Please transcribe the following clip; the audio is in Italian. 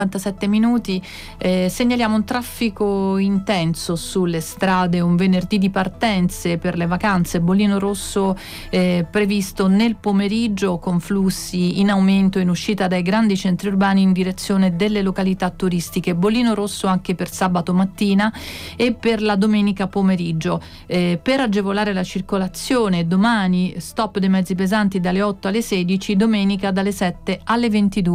57 minuti, segnaliamo un traffico intenso sulle strade, un venerdì di partenze per le vacanze, bollino rosso previsto nel pomeriggio con flussi in aumento in uscita dai grandi centri urbani in direzione delle località turistiche, bollino rosso anche per sabato mattina e per la domenica pomeriggio. Per agevolare la circolazione domani stop dei mezzi pesanti dalle 8 alle 16, domenica dalle 7 alle 22.